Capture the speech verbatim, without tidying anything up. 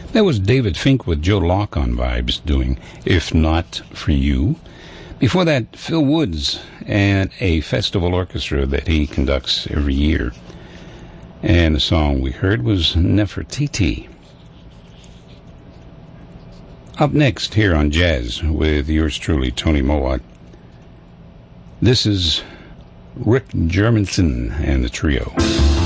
That was David Fink with Joe Locke on Vibes doing If Not For You. Before that, Phil Woods and a festival orchestra that he conducts every year. And the song we heard was Nefertiti. Up next here on Jazz with yours truly, Tony Mowat. This is Rick Germanson and the Trio.